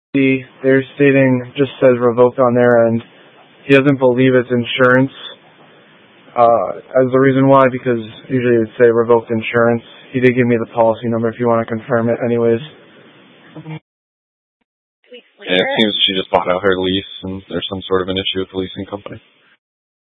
They're stating, just says revoked on their end. He doesn't believe it's insurance. As the reason why, because usually it would say revoked insurance. He did give me the policy number if you want to confirm it anyways. Yeah, it seems she just bought out her lease and there's some sort of an issue with the leasing company.